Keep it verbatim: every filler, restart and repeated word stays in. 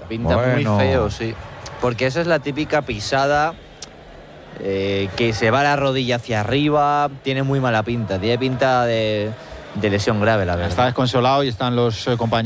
Pinta Bueno. muy feo, sí. Porque esa es la típica pisada eh, que se va la rodilla hacia arriba, tiene muy mala pinta, tiene pinta de, de lesión grave, la verdad. Está desconsolado y están los eh, compañeros